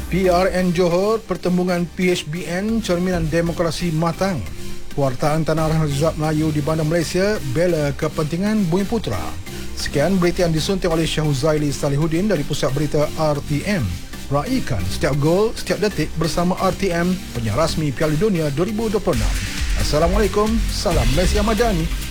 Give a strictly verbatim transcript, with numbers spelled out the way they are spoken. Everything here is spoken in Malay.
P R N Johor, pertembungan P H B N, cerminan demokrasi matang. Wartaan Tanah Razak Melayu di Bandar Malaysia bela kepentingan Bumi Putra. Sekian berita yang disunting oleh Syah Huzaili Salihuddin dari Pusat Berita R T M. Raikan setiap gol, setiap detik bersama R T M, penyiar rasmi Piala Dunia dua ribu dua puluh enam. Assalamualaikum, salam Malaysia Madani.